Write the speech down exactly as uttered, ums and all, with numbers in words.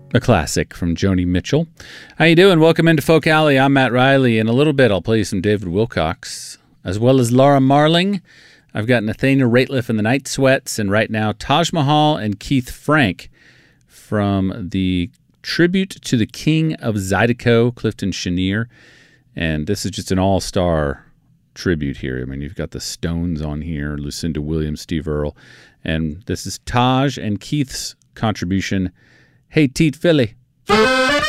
A classic from Joni Mitchell. How you doing? Welcome into Folk Alley. I'm Matt Riley. In a little bit, I'll play you some David Wilcox, as well as Laura Marling. I've got Nathaniel Rateliff and the Night Sweats, and right now, Taj Mahal and Keith Frank from the Tribute to the King of Zydeco, Clifton Chenier. And this is just an all-star tribute here. I mean, you've got the Stones on here, Lucinda Williams, Steve Earle. And this is Taj and Keith's contribution, Hey Teet Philly.